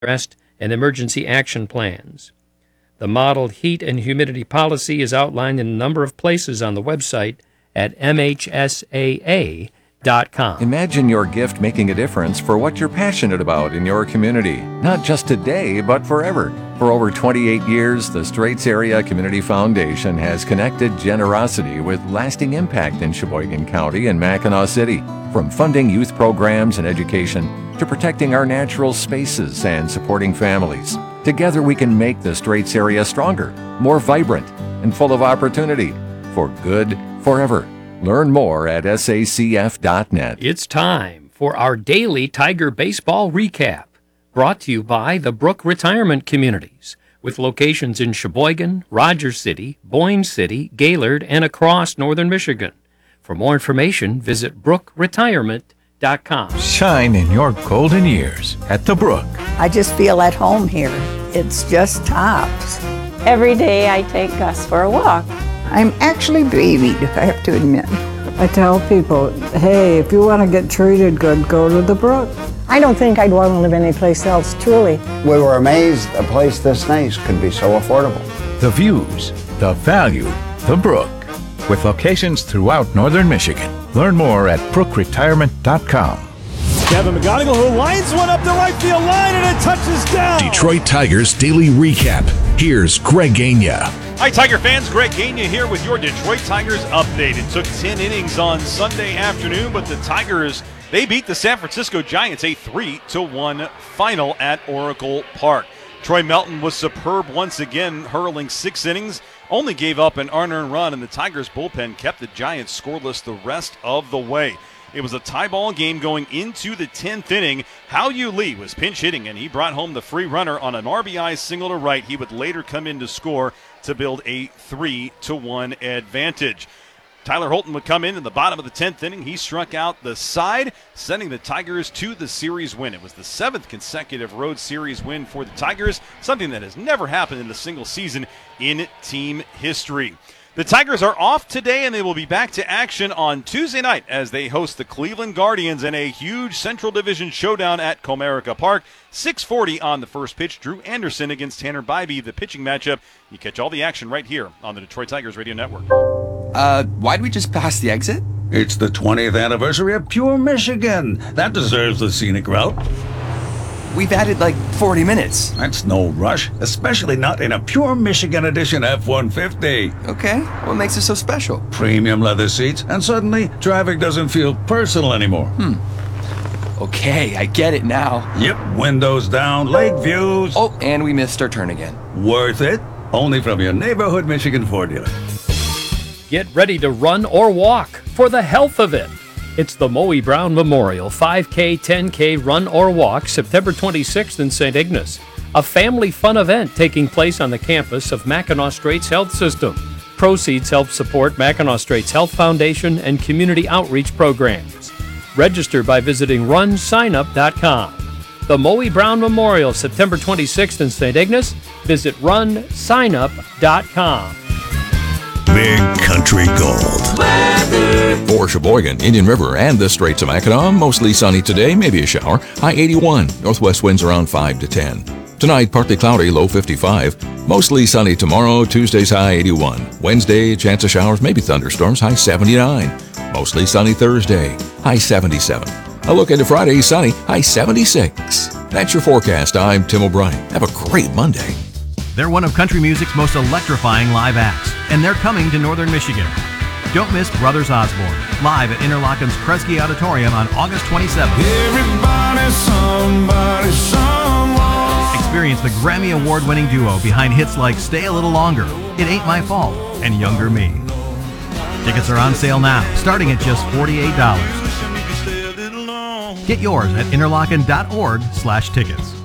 rest and emergency action plans. The modeled heat and humidity policy is outlined in a number of places on the website at mhsaa.com. Imagine your gift making a difference for what you're passionate about in your community, not just today, but forever. For over 28 years, the Straits Area Community Foundation has connected generosity with lasting impact in Sheboygan County and Mackinac City. From funding youth programs and education to protecting our natural spaces and supporting families. Together we can make the Straits area stronger, more vibrant, and full of opportunity for good forever. Learn more at sacf.net. It's time for our daily Tiger baseball recap, brought to you by the Brook Retirement Communities, with locations in Sheboygan, Rogers City, Boyne City, Gaylord, and across northern Michigan. For more information, visit brookretirement.com. Shine in your golden years at the Brook. I just feel at home here. It's just tops. Every day I take Gus for a walk. I'm actually babied, I have to admit. I tell people, hey, if you want to get treated good, go to the Brook. I don't think I'd want to live anyplace else, truly. We were amazed a place this nice could be so affordable. The views, the value, the Brook. With locations throughout northern Michigan. Learn more at brookretirement.com. Kevin McGonigal, who lines one up the right field line, and it touches down. Detroit Tigers Daily Recap. Here's Greg Gagne. Hi, Tiger fans. Greg Gagne here with your Detroit Tigers update. It took 10 innings on Sunday afternoon, but the Tigers, they beat the San Francisco Giants a 3-1 final at Oracle Park. Troy Melton was superb once again, hurling 6 innings, only gave up an unearned run, and the Tigers bullpen kept the Giants scoreless the rest of the way. It was a tie ball game going into the 10th inning. Hao-Yu Lee was pinch hitting, and he brought home the free runner on an RBI single to right. He would later come in to score to build a 3-1 advantage. Tyler Holton would come in the bottom of the 10th inning. He struck out the side, sending the Tigers to the series win. It was the 7th consecutive road series win for the Tigers, something that has never happened in a single season in team history. The Tigers are off today, and they will be back to action on Tuesday night as they host the Cleveland Guardians in a huge Central Division showdown at Comerica Park. 6:40 on the first pitch. Drew Anderson against Tanner Bybee, the pitching matchup. You catch all the action right here on the Detroit Tigers Radio Network. Why'd we just pass the exit? It's the 20th anniversary of Pure Michigan. That deserves the scenic route. We've added like 40 minutes. That's no rush, especially not in a Pure Michigan Edition F-150. Okay, what makes it so special? Premium leather seats, and suddenly traffic doesn't feel personal anymore. Okay, I get it now. Yep, windows down, lake views. Oh, and we missed our turn again. Worth it? Only from your neighborhood Michigan Ford dealer. Get ready to run or walk for the health of it. It's the Moe Brown Memorial 5K, 10K Run or Walk, September 26th in St. Ignace. A family fun event taking place on the campus of Mackinac Straits Health System. Proceeds help support Mackinac Straits Health Foundation and community outreach programs. Register by visiting runsignup.com. The Moe Brown Memorial, September 26th in St. Ignace. Visit runsignup.com. Big Country Gold. For Sheboygan, Indian River, and the Straits of Mackinac, mostly sunny today, maybe a shower. High 81. Northwest winds around 5 to 10. Tonight, partly cloudy, low 55. Mostly sunny tomorrow, Tuesday's high 81. Wednesday, chance of showers, maybe thunderstorms, high 79. Mostly sunny Thursday, high 77. A look into Friday, sunny, high 76. That's your forecast. I'm Tim O'Brien. Have a great Monday. They're one of country music's most electrifying live acts, and they're coming to northern Michigan. Don't miss Brothers Osborne, live at Interlochen's Kresge Auditorium on August 27th. Everybody, somebody, someone. Experience the Grammy Award-winning duo behind hits like Stay a Little Longer, It Ain't My Fault, and Younger Me. Tickets are on sale now, starting at just $48. Get yours at interlochen.org/tickets.